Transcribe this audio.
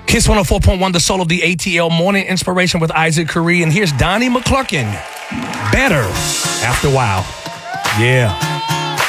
Kiss 104.1, the soul of the ATL Morning Inspiration with Isaac Curry. And here's Donnie McClurkin. Better after a while. Yeah.